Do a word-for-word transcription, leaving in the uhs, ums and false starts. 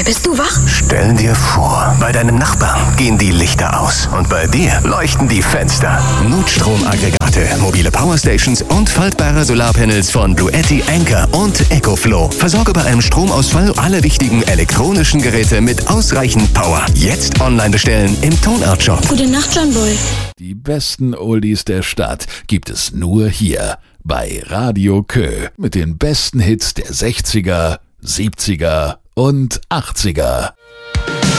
Boy, bist du wach? Stell dir vor, bei deinem Nachbarn gehen die Lichter aus und bei dir leuchten die Fenster. Notstromaggregate, mobile Powerstations und faltbare Solarpanels von Bluetti, Anker und EcoFlow. Versorge bei einem Stromausfall alle wichtigen elektronischen Geräte mit ausreichend Power. Jetzt online bestellen im Tonart-Shop. Gute Nacht, John Boy. Die besten Oldies der Stadt gibt es nur hier bei Radio Kö mit den besten Hits der sechziger, siebziger und achtziger.